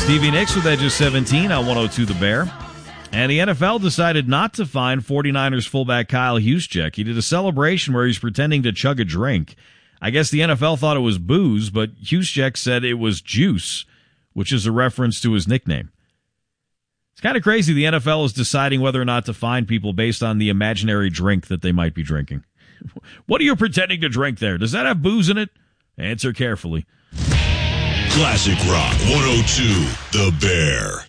Stevie Nicks with Edge of 17 on 102 The Bear. And the NFL decided not to fine 49ers fullback Kyle Juszczyk. He did a celebration where he's pretending to chug a drink. I guess the NFL thought it was booze, but Juszczyk said it was juice, which is a reference to his nickname. It's kind of crazy the NFL is deciding whether or not to fine people based on the imaginary drink that they might be drinking. What are you pretending to drink there? Does that have booze in it? Answer carefully. Classic Rock 102, The Bear.